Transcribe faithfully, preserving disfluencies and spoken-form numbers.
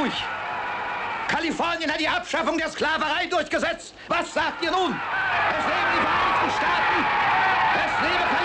durch. Kalifornien hat die Abschaffung der Sklaverei durchgesetzt. Was sagt ihr nun? Es leben die Vereinigten Staaten! Es lebe Kalifornien!